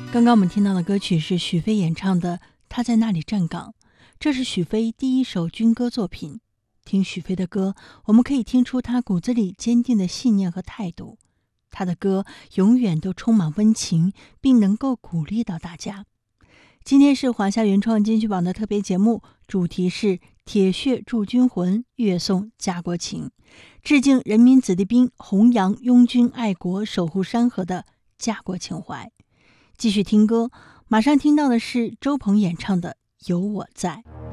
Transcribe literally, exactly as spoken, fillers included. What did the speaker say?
刚刚我们听到的歌曲是许飞演唱的《他在那里站岗》，这是许飞第一首军歌作品。听许飞的歌，我们可以听出他骨子里坚定的信念和态度。他的歌永远都充满温情，并能够鼓励到大家。今天是华夏原创金曲榜的特别节目，主题是铁血铸军魂，乐颂家国情，致敬人民子弟兵弘扬拥军爱国守护山河的家国情怀。继续听歌，马上听到的是周鹏演唱的《有我在》。